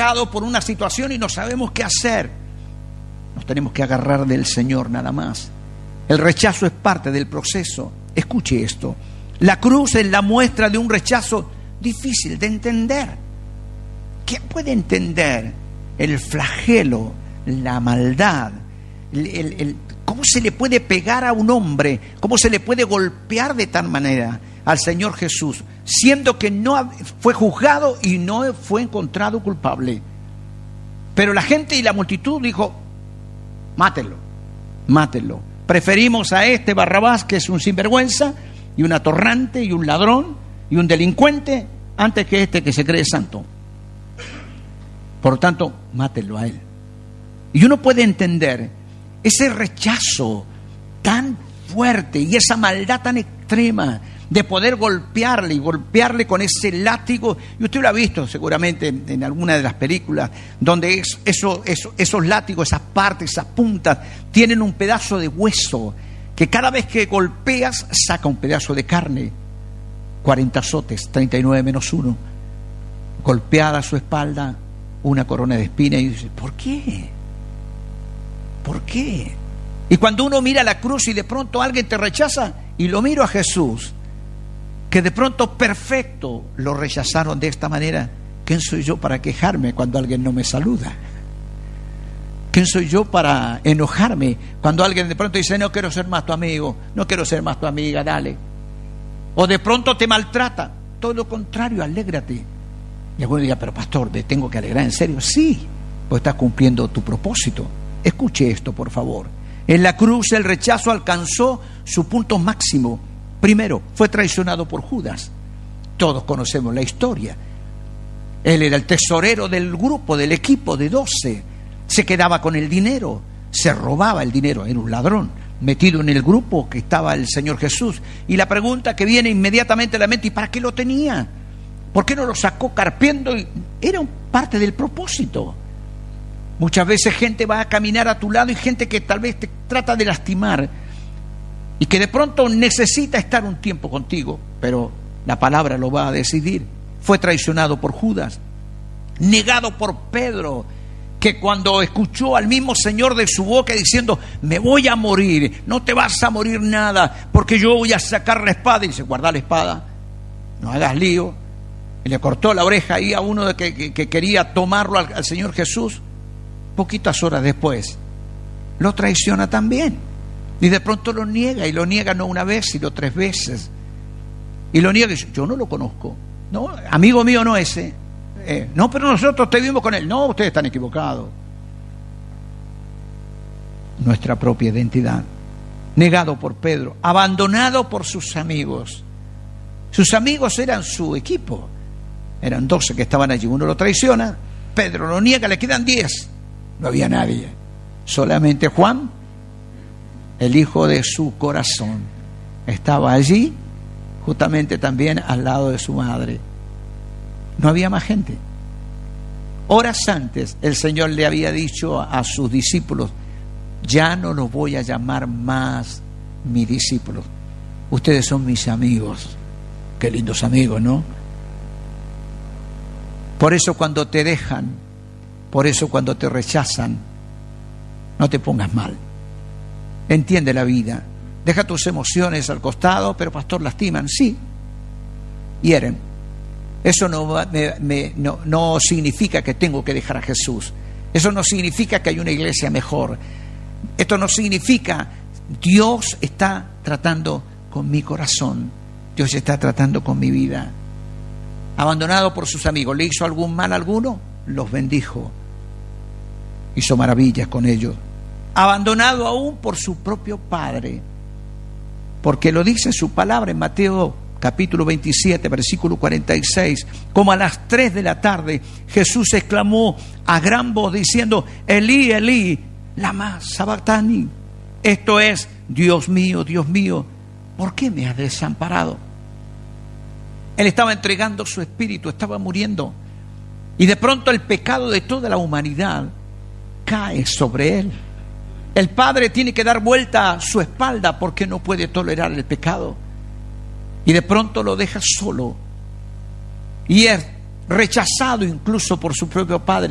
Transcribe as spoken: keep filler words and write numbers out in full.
atacados por una situación y no sabemos qué hacer. Nos tenemos que agarrar del Señor nada más. El rechazo es parte del proceso. Escuche esto. La cruz es la muestra de un rechazo difícil de entender. ¿Quién puede entender el flagelo, la maldad, el, el, el, cómo se le puede pegar a un hombre, cómo se le puede golpear de tal manera al Señor Jesús, siendo que no fue juzgado y no fue encontrado culpable? Pero la gente y la multitud dijo: mátelo, mátelo. Preferimos a este Barrabás, que es un sinvergüenza y un atorrante y un ladrón y un delincuente, antes que este que se cree santo. Por lo tanto, mátenlo a él. Y uno puede entender ese rechazo tan fuerte y esa maldad tan extrema de poder golpearle y golpearle con ese látigo. Y usted lo ha visto seguramente en, en alguna de las películas, donde es, eso, eso, esos látigos, esas partes, esas puntas, tienen un pedazo de hueso que cada vez que golpeas saca un pedazo de carne. cuarenta azotes, treinta y nueve menos uno. Golpeada su espalda, una corona de espinas, y dice: ¿por qué? ¿Por qué? Y cuando uno mira la cruz y de pronto alguien te rechaza, y lo miro a Jesús, que de pronto perfecto lo rechazaron de esta manera, ¿quién soy yo para quejarme cuando alguien no me saluda? ¿Quién soy yo para enojarme cuando alguien de pronto dice: no quiero ser más tu amigo, no quiero ser más tu amiga, dale? O de pronto te maltrata. Todo lo contrario, alégrate. Y alguno diga: pero pastor, ¿me tengo que alegrar en serio? Sí, pues estás cumpliendo tu propósito. Escuche esto, por favor. En la cruz el rechazo alcanzó su punto máximo. Primero, fue traicionado por Judas. Todos conocemos la historia. Él era el tesorero del grupo, del equipo de doce. Se quedaba con el dinero, se robaba el dinero, era un ladrón metido en el grupo que estaba el Señor Jesús. Y la pregunta que viene inmediatamente a la mente: ¿y para qué lo tenía? ¿Por qué no lo sacó carpiendo? Era parte del propósito. Muchas veces gente va a caminar a tu lado y gente que tal vez te trata de lastimar y que de pronto necesita estar un tiempo contigo, pero la palabra lo va a decidir. Fue traicionado por Judas, negado por Pedro, que cuando escuchó al mismo Señor de su boca diciendo: me voy a morir, no te vas a morir nada, porque yo voy a sacar la espada, y dice: guarda la espada, no hagas lío. Y le cortó la oreja ahí a uno de que, que, que quería tomarlo al, al Señor Jesús. Poquitas horas después lo traiciona también, y de pronto lo niega, y lo niega no una vez sino tres veces, y lo niega y dice: yo no lo conozco, no, amigo mío no ese. Eh, no, pero nosotros te vimos con él. No, ustedes están equivocados. Nuestra propia identidad. Negado por Pedro, abandonado por sus amigos. Sus amigos eran su equipo, eran doce que estaban allí. Uno lo traiciona, Pedro lo niega, le quedan diez. No había nadie, solamente Juan, el hijo de su corazón, estaba allí, justamente también al lado de su madre. No había más gente. Horas antes el Señor le había dicho a sus discípulos: ya no los voy a llamar más mis discípulos, ustedes son mis amigos. Qué lindos amigos, ¿no? Por eso cuando te dejan, por eso cuando te rechazan, no te pongas mal. Entiende la vida. Deja tus emociones al costado. Pero pastor, lastiman. Sí, hieren. Eso no, me, me, no, no significa que tengo que dejar a Jesús. Eso no significa que hay una iglesia mejor. Esto no significa: Dios está tratando con mi corazón, Dios está tratando con mi vida. Abandonado por sus amigos, ¿le hizo algún mal a alguno? Los bendijo, hizo maravillas con ellos. Abandonado aún por su propio padre, porque lo dice su palabra en Mateo capítulo veintisiete, versículo cuarenta y seis. Como a las tres de la tarde, Jesús exclamó a gran voz diciendo: Elí, Elí, lama sabactani. Esto es: Dios mío, Dios mío, ¿por qué me has desamparado? Él estaba entregando su espíritu, estaba muriendo. Y de pronto el pecado de toda la humanidad cae sobre él. El Padre tiene que dar vuelta a su espalda porque no puede tolerar el pecado. Y de pronto lo deja solo. Y es rechazado incluso por su propio Padre.